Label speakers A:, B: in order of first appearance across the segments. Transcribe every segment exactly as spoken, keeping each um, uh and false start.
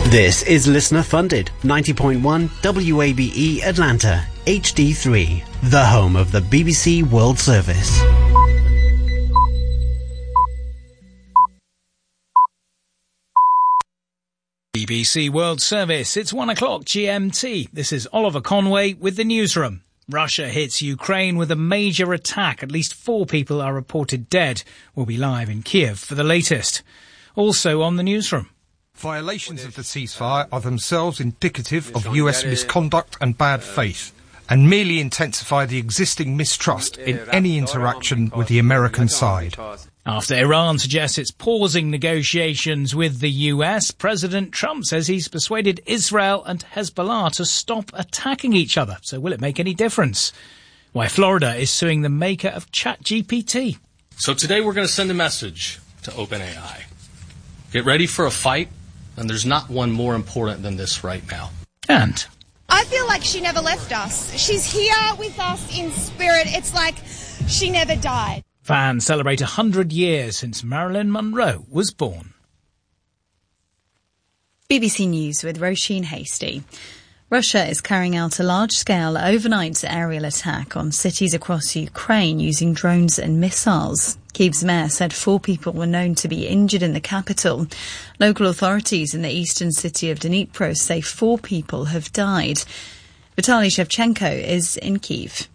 A: This is listener funded ninety point one W A B E Atlanta H D three, the home of the B B C World Service.
B: B B C World Service. It's one o'clock G M T. This is Oliver Conway with the newsroom. Russia hits Ukraine with a major attack. At least four people are reported dead. We'll be live in Kiev for the latest. Also on the newsroom.
C: Violations of the ceasefire are themselves indicative of U S misconduct and bad faith, and merely intensify the existing mistrust in any interaction with the American side.
B: After Iran suggests it's pausing negotiations with the U S, President Trump says he's persuaded Israel and Hezbollah to stop attacking each other. So will it make any difference? Why Florida is suing the maker of ChatGPT.
D: So today we're going to send a message to OpenAI. Get ready for a fight, and there's not one more important than this right now.
B: And
E: I feel like she never left us. She's here with us in spirit. It's like she never died.
B: Fans celebrate one hundred years since Marilyn Monroe was born.
F: B B C News with Roisin Hasty. Russia is carrying out a large-scale overnight aerial attack on cities across Ukraine using drones and missiles. Kyiv's mayor said four people were known to be injured in the capital. Local authorities in the eastern city of Dnipro say four people have died. Vitaly Shevchenko is in Kyiv.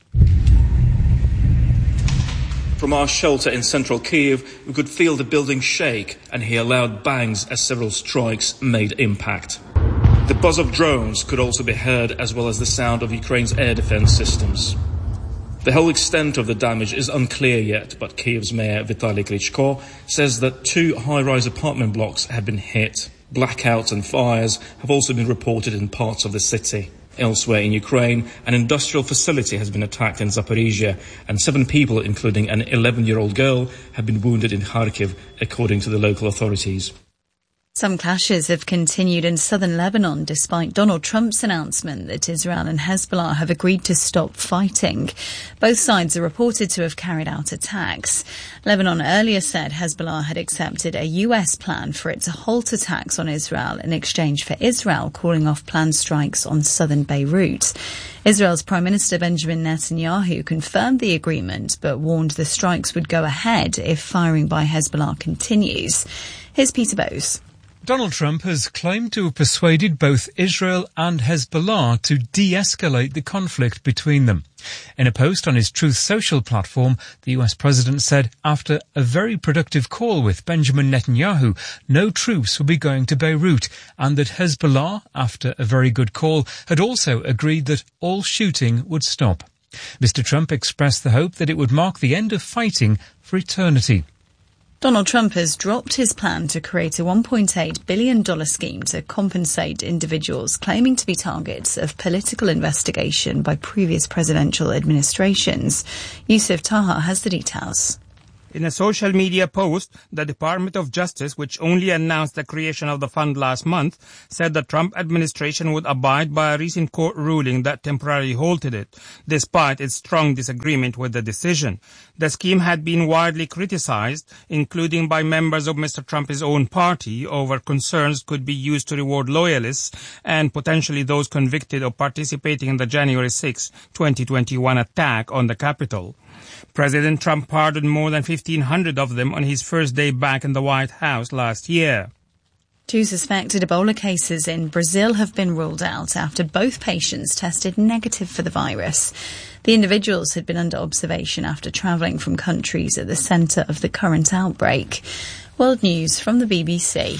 G: From our shelter in central Kyiv, we could feel the building shake and hear loud bangs as several strikes made impact. The buzz of drones could also be heard, as well as the sound of Ukraine's air defense systems. The whole extent of the damage is unclear yet, but Kyiv's mayor Vitaly Klitschko says that two high-rise apartment blocks have been hit. Blackouts and fires have also been reported in parts of the city. Elsewhere in Ukraine, an industrial facility has been attacked in Zaporizhia, and seven people, including an eleven-year-old girl, have been wounded in Kharkiv, according to the local authorities.
F: Some clashes have continued in southern Lebanon despite Donald Trump's announcement that Israel and Hezbollah have agreed to stop fighting. Both sides are reported to have carried out attacks. Lebanon earlier said Hezbollah had accepted a U S plan for it to halt attacks on Israel in exchange for Israel calling off planned strikes on southern Beirut. Israel's Prime Minister Benjamin Netanyahu confirmed the agreement but warned the strikes would go ahead if firing by Hezbollah continues. Here's Peter Bowes.
H: Donald Trump has claimed to have persuaded both Israel and Hezbollah to de-escalate the conflict between them. In a post on his Truth Social platform, the U S president said after a very productive call with Benjamin Netanyahu, no troops will be going to Beirut, and that Hezbollah, after a very good call, had also agreed that all shooting would stop. Mister Trump expressed the hope that it would mark the end of fighting for eternity.
F: Donald Trump has dropped his plan to create a one point eight billion dollars scheme to compensate individuals claiming to be targets of political investigation by previous presidential administrations. Yusuf Taha has the details.
I: In a social media post, the Department of Justice, which only announced the creation of the fund last month, said the Trump administration would abide by a recent court ruling that temporarily halted it, despite its strong disagreement with the decision. The scheme had been widely criticized, including by members of Mister Trump's own party, over concerns could be used to reward loyalists and potentially those convicted of participating in the January sixth, twenty twenty-one attack on the Capitol. President Trump pardoned more than fifteen hundred of them on his first day back in the White House last year.
F: Two suspected Ebola cases in Brazil have been ruled out after both patients tested negative for the virus. The individuals had been under observation after travelling from countries at the centre of the current outbreak. World News from the B B C.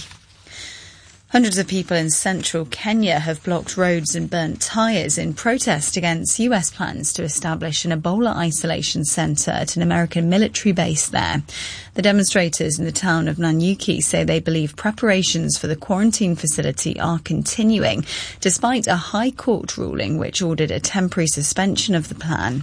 F: Hundreds of people in central Kenya have blocked roads and burnt tyres in protest against U S plans to establish an Ebola isolation centre at an American military base there. The demonstrators in the town of Nanyuki say they believe preparations for the quarantine facility are continuing, despite a High Court ruling which ordered a temporary suspension of the plan.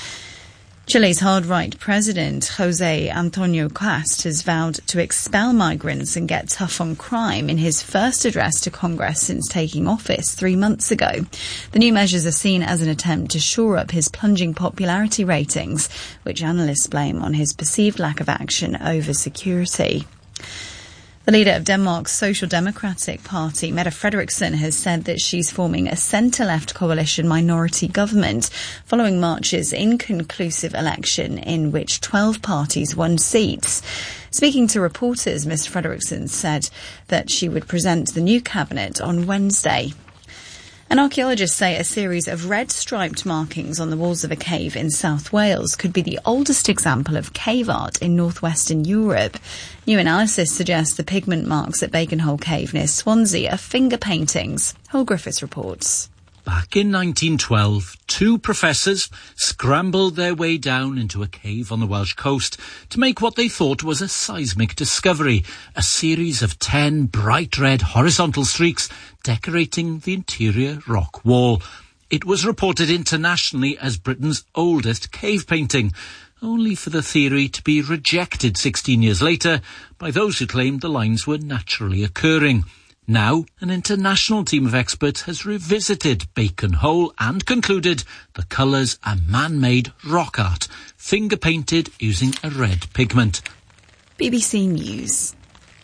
F: Chile's hard-right president, José Antonio Cast, has vowed to expel migrants and get tough on crime in his first address to Congress since taking office three months ago. The new measures are seen as an attempt to shore up his plunging popularity ratings, which analysts blame on his perceived lack of action over security. The leader of Denmark's Social Democratic Party, Mette Frederiksen, has said that she's forming a centre-left coalition minority government following March's inconclusive election in which twelve parties won seats. Speaking to reporters, Miz Frederiksen said that she would present the new cabinet on Wednesday. And archaeologists say a series of red striped markings on the walls of a cave in South Wales could be the oldest example of cave art in northwestern Europe. New analysis suggests the pigment marks at Baconhole Cave near Swansea are finger paintings. Hull Griffiths reports.
J: Back in nineteen twelve, two professors scrambled their way down into a cave on the Welsh coast to make what they thought was a seismic discovery, a series of ten bright red horizontal streaks decorating the interior rock wall. It was reported internationally as Britain's oldest cave painting, only for the theory to be rejected sixteen years later by those who claimed the lines were naturally occurring. Now, an international team of experts has revisited Baconhole and concluded the colours are man-made rock art, finger-painted using a red pigment.
F: B B C News.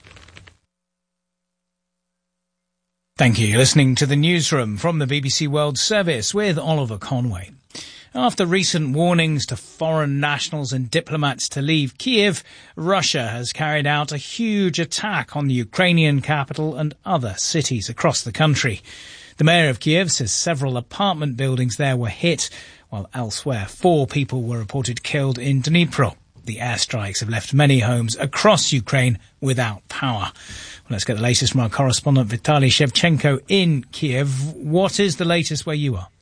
B: Thank you. You're listening to the Newsroom from the B B C World Service with Oliver Conway. After recent warnings to foreign nationals and diplomats to leave Kiev, Russia has carried out a huge attack on the Ukrainian capital and other cities across the country. The mayor of Kiev says several apartment buildings there were hit, while elsewhere four people were reported killed in Dnipro. The airstrikes have left many homes across Ukraine without power. Well, let's get the latest from our correspondent Vitaly Shevchenko in Kiev. What is the latest where you are?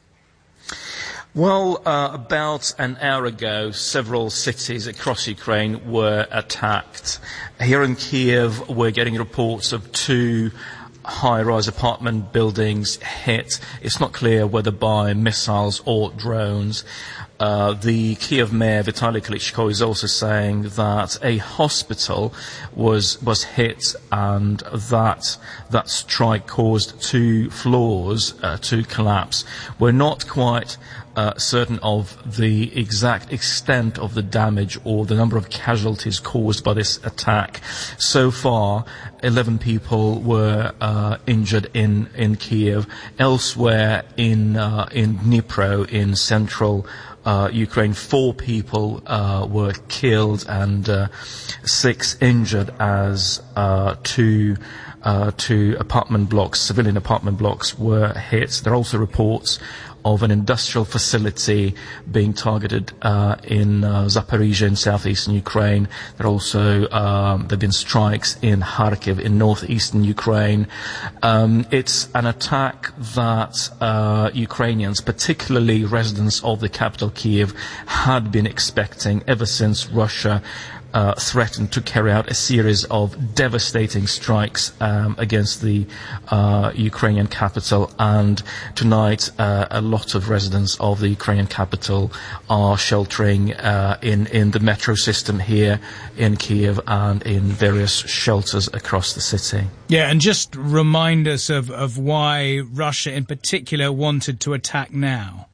K: Well, uh, about an hour ago, several cities across Ukraine were attacked. Here in Kiev, we're getting reports of two high-rise apartment buildings hit. It's not clear whether by missiles or drones. Uh, the Kiev mayor, Vitaly Klitschko, is also saying that a hospital was was hit and that that strike caused two floors uh, to collapse. We're not quite uh, certain of the exact extent of the damage or the number of casualties caused by this attack. So far, eleven people were uh, injured in, in Kiev. Elsewhere in uh, in Dnipro, in central Uh, Ukraine, four people uh, were killed and uh, six injured as uh, two uh, two apartment blocks, civilian apartment blocks, were hit. There are also reports of an industrial facility being targeted uh, in uh, Zaporizhia in southeastern Ukraine. There are also um, there have been strikes in Kharkiv in northeastern Ukraine. Um, it's an attack that uh, Ukrainians, particularly residents of the capital Kiev, had been expecting ever since Russia Uh, threatened to carry out a series of devastating strikes um, against the uh, Ukrainian capital. And tonight, uh, a lot of residents of the Ukrainian capital are sheltering uh, in, in the metro system here in Kiev and in various shelters across the city.
B: Yeah, and just remind us of, of why Russia in particular wanted to attack now.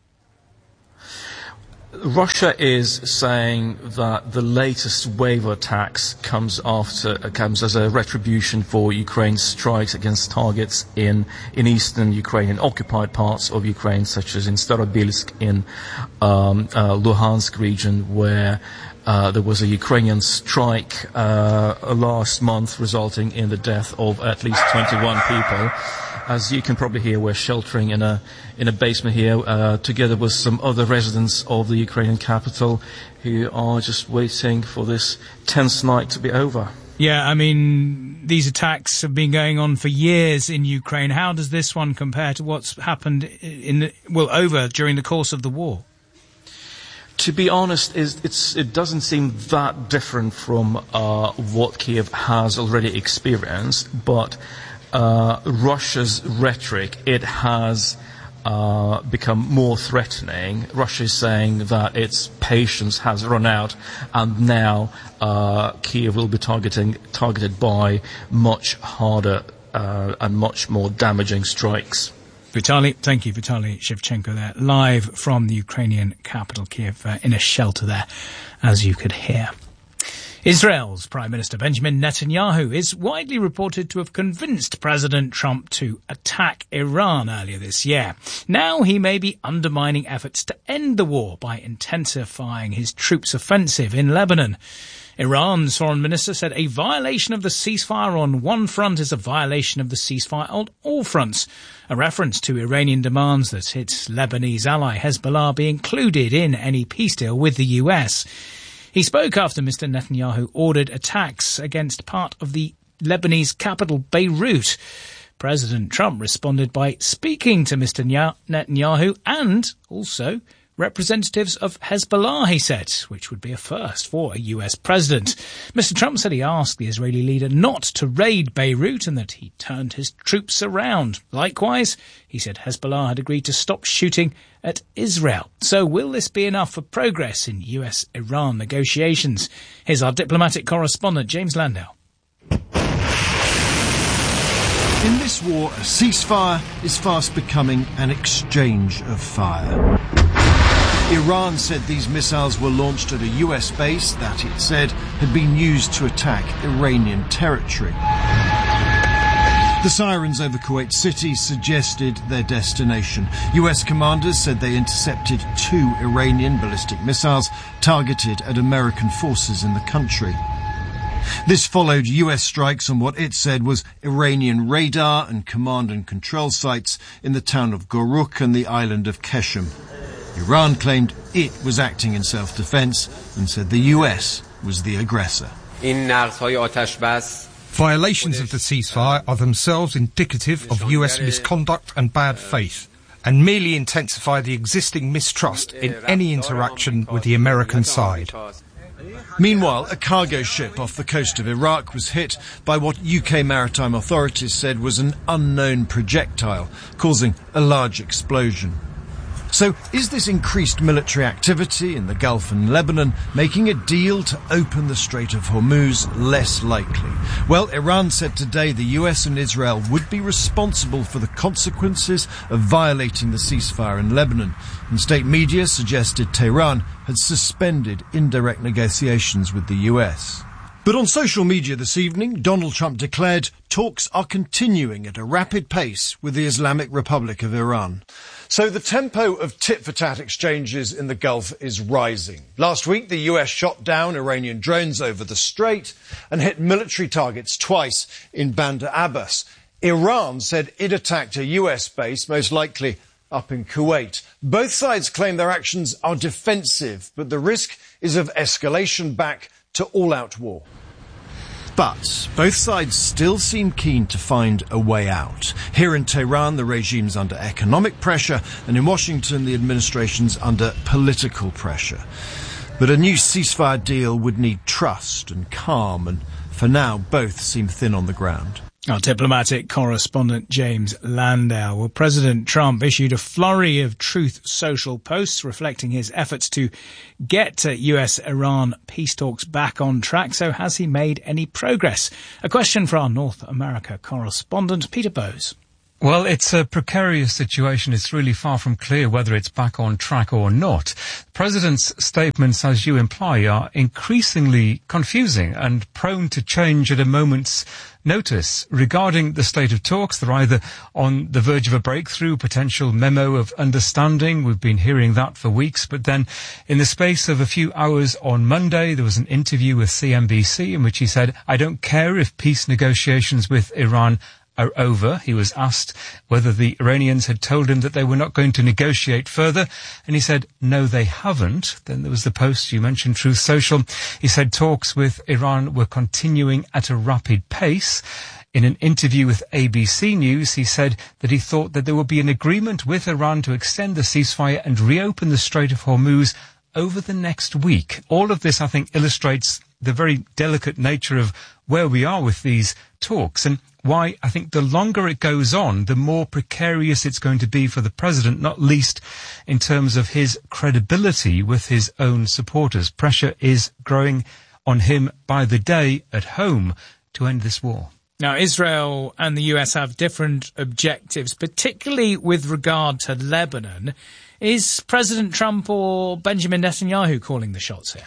K: Russia is saying that the latest wave of attacks comes after comes as a retribution for Ukraine's strikes against targets in in eastern Ukraine, in occupied parts of Ukraine, such as in Starobilsk, in um, uh, Luhansk region, where uh, there was a Ukrainian strike uh, last month, resulting in the death of at least twenty-one people. As you can probably hear, we're sheltering in a in a basement here, uh, together with some other residents of the Ukrainian capital who are just waiting for this tense night to be over.
B: Yeah, I mean, these attacks have been going on for years in Ukraine. How does this one compare to what's happened in the, well, over during the course of the war?
K: To be honest, it's, it doesn't seem that different from uh, what Kiev has already experienced, but Uh, Russia's rhetoric, it has uh, become more threatening. Russia is saying that its patience has run out, and now uh, Kiev will be targeting targeted by much harder uh, and much more damaging strikes.
B: Vitaly, thank you, Vitaly Shevchenko there, live from the Ukrainian capital, Kiev, uh, in a shelter there, as you could hear. Israel's Prime Minister Benjamin Netanyahu is widely reported to have convinced President Trump to attack Iran earlier this year. Now he may be undermining efforts to end the war by intensifying his troops' offensive in Lebanon. Iran's foreign minister said a violation of the ceasefire on one front is a violation of the ceasefire on all fronts, a reference to Iranian demands that its Lebanese ally Hezbollah be included in any peace deal with the U S. He spoke after Mister Netanyahu ordered attacks against part of the Lebanese capital, Beirut. President Trump responded by speaking to Mister Netanyahu and also representatives of Hezbollah, he said, which would be a first for a U S president. Mister Trump said he asked the Israeli leader not to raid Beirut and that he turned his troops around. Likewise, he said Hezbollah had agreed to stop shooting at Israel. So will this be enough for progress in U S Iran negotiations? Here's our diplomatic correspondent, James Landau.
L: In this war, a ceasefire is fast becoming an exchange of fire. Iran said these missiles were launched at a U S base that it said had been used to attack Iranian territory. The sirens over Kuwait City suggested their destination. U S commanders said they intercepted two Iranian ballistic missiles targeted at American forces in the country. This followed U S strikes on what it said was Iranian radar and command and control sites in the town of Goruk and the island of Keshem. Iran claimed it was acting in self-defense and said the U S was the aggressor.
C: Violations of the ceasefire are themselves indicative of U S misconduct and bad faith, and merely intensify the existing mistrust in any interaction with the American side.
L: Meanwhile, a cargo ship off the coast of Iraq was hit by what U K maritime authorities said was an unknown projectile, causing a large explosion. So, is this increased military activity in the Gulf and Lebanon making a deal to open the Strait of Hormuz less likely? Well, Iran said today the U S and Israel would be responsible for the consequences of violating the ceasefire in Lebanon, and state media suggested Tehran had suspended indirect negotiations with the U S. But on social media this evening, Donald Trump declared talks are continuing at a rapid pace with the Islamic Republic of Iran. So the tempo of tit-for-tat exchanges in the Gulf is rising. Last week, the U S shot down Iranian drones over the Strait and hit military targets twice in Bandar Abbas. Iran said it attacked a U S base, most likely up in Kuwait. Both sides claim their actions are defensive, but the risk is of escalation back to all-out war. But both sides still seem keen to find a way out. Here in Tehran, the regime's under economic pressure, and in Washington, the administration's under political pressure. But a new ceasefire deal would need trust and calm, and for now, both seem thin on the ground.
B: Our diplomatic correspondent James Landau. Well, President Trump issued a flurry of Truth Social posts reflecting his efforts to get U S-Iran peace talks back on track. So has he made any progress? A question for our North America correspondent, Peter Bowes.
H: Well, it's a precarious situation. It's really far from clear whether it's back on track or not. The President's statements, as you imply, are increasingly confusing and prone to change at a moment's notice. Regarding the state of talks, they're either on the verge of a breakthrough, potential memo of understanding. We've been hearing that for weeks. But then in the space of a few hours on Monday, there was an interview with C N B C in which he said, I don't care if peace negotiations with Iran are over. He was asked whether the Iranians had told him that they were not going to negotiate further, and he said, no, they haven't. Then there was the post you mentioned, Truth Social. He said talks with Iran were continuing at a rapid pace. In an interview with A B C News, he said that he thought that there would be an agreement with Iran to extend the ceasefire and reopen the Strait of Hormuz over the next week. All of this, I think, illustrates the very delicate nature of where we are with these talks and why I think the longer it goes on, the more precarious it's going to be for the president, not least in terms of his credibility with his own supporters. Pressure is growing on him by the day at home to end this war.
B: Now, Israel and the U S have different objectives, particularly with regard to Lebanon. Is President Trump or Benjamin Netanyahu calling the shots here?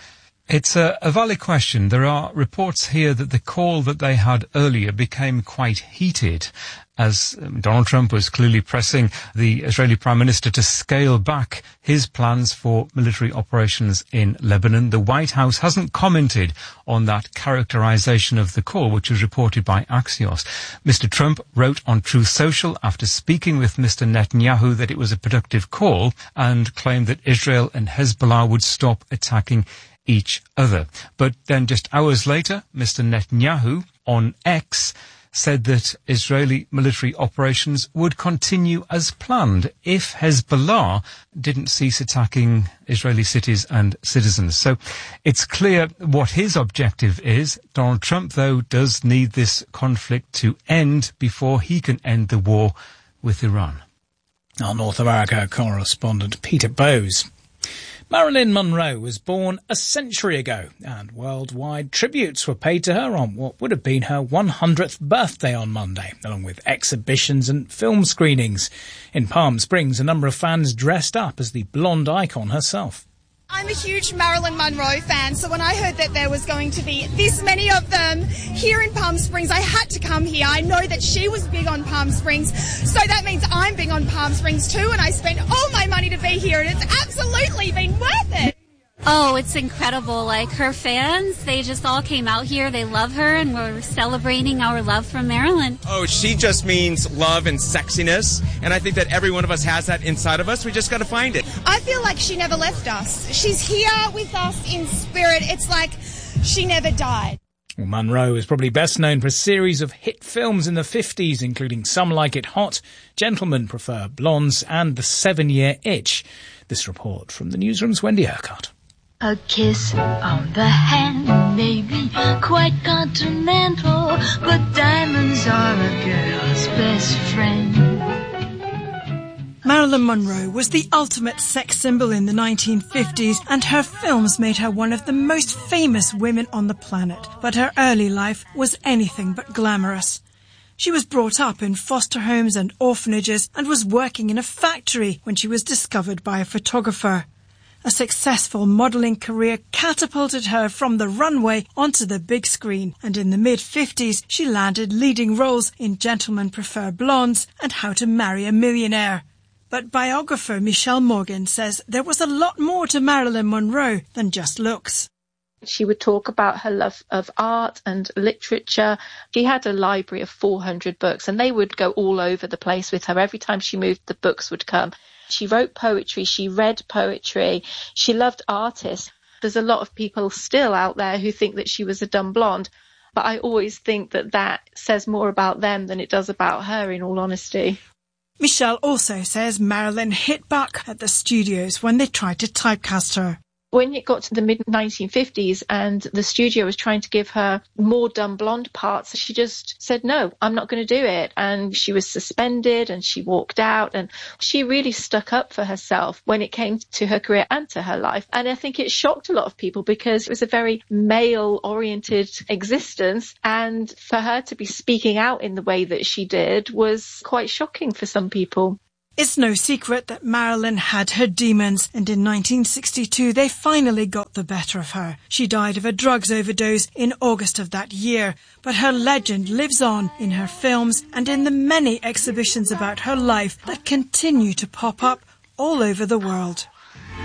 H: It's a, a valid question. There are reports here that the call that they had earlier became quite heated as Donald Trump was clearly pressing the Israeli Prime Minister to scale back his plans for military operations in Lebanon. The White House hasn't commented on that characterization of the call, which was reported by Axios. Mister Trump wrote on Truth Social after speaking with Mister Netanyahu that it was a productive call and claimed that Israel and Hezbollah would stop attacking each other. But then just hours later, Mister Netanyahu on X said that Israeli military operations would continue as planned if Hezbollah didn't cease attacking Israeli cities and citizens. So it's clear what his objective is. Donald Trump, though, does need this conflict to end before he can end the war with Iran.
B: Our North America correspondent Peter Bowes. Marilyn Monroe was born a century ago, and worldwide tributes were paid to her on what would have been her one hundredth birthday on Monday, along with exhibitions and film screenings. In Palm Springs, a number of fans dressed up as the blonde icon herself.
E: I'm a huge Marilyn Monroe fan, so when I heard that there was going to be this many of them here in Palm Springs, I had to come here. I know that she was big on Palm Springs, so that means I'm big on Palm Springs too, and I spent all my money to be here, and it's absolutely been worth it.
M: Oh, it's incredible. Like, her fans, they just all came out here. They love her, and we're celebrating our love for Marilyn.
N: Oh, she just means love and sexiness, and I think that every one of us has that inside of us. We just got to find it.
E: I feel like she never left us. She's here with us in spirit. It's like she never died.
B: Well, Monroe is probably best known for a series of hit films in the fifties, including Some Like It Hot, Gentlemen Prefer Blondes, and The Seven-Year Itch. This report from the newsroom's Wendy Urquhart.
O: A kiss on the hand may be quite continental, but diamonds are a girl's best friend.
P: Marilyn Monroe was the ultimate sex symbol in the nineteen fifties, and her films made her one of the most famous women on the planet. But her early life was anything but glamorous. She was brought up in foster homes and orphanages and was working in a factory when she was discovered by a photographer. A successful modelling career catapulted her from the runway onto the big screen, and in the mid-fifties she landed leading roles in Gentlemen Prefer Blondes and How to Marry a Millionaire. But biographer Michelle Morgan says there was a lot more to Marilyn Monroe than just looks.
Q: She would talk about her love of art and literature. She had a library of four hundred books, and they would go all over the place with her. Every time she moved, the books would come. She wrote poetry, she read poetry, she loved artists. There's a lot of people still out there who think that she was a dumb blonde, but I always think that that says more about them than it does about her, in all honesty.
P: Michelle also says Marilyn hit back at the studios when they tried to typecast her.
Q: When it got to the mid nineteen fifties and the studio was trying to give her more dumb blonde parts, she just said, no, I'm not going to do it. And she was suspended and she walked out, and she really stuck up for herself when it came to her career and to her life. And I think it shocked a lot of people because it was a very male-oriented existence. And for her to be speaking out in the way that she did was quite shocking for some people.
P: It's no secret that Marilyn had her demons, and in nineteen sixty-two they finally got the better of her. She died of a drugs overdose in August of that year, but her legend lives on in her films and in the many exhibitions about her life that continue to pop up all over the world.